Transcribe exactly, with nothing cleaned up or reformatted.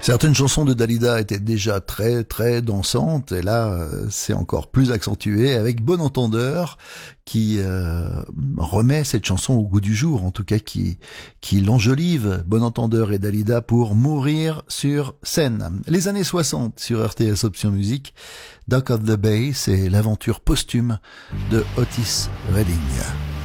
Certaines chansons de Dalida étaient déjà très très dansantes et là euh, c'est encore plus accentué avec Bon Entendeur qui euh, remet cette chanson au goût du jour, en tout cas qui qui l'enjolive, Bon Entendeur et Dalida pour Mourir sur scène. Les années soixante sur R T S Option Musique, Dock of the Bay, c'est l'aventure posthume de Otis Redding.